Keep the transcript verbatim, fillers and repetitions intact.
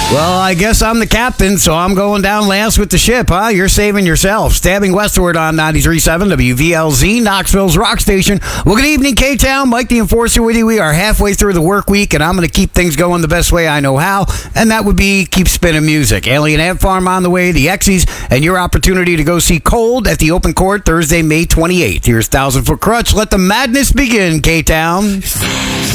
Well, I guess I'm the captain, so I'm going down last with the ship, huh? You're saving yourself. Stabbing westward on ninety-three point seven W V L Z, Knoxville's rock station. Well, good evening, K-Town. Mike the Enforcer with you. We are halfway through the work week, and I'm going to keep things going the best way I know how, and that would be keep spinning music. Alien Ant Farm on the way, the Exies, and your opportunity to go see Cold at the Open Court Thursday, May twenty-eighth. Here's Thousand Foot Crutch. Let the madness begin, K-Town.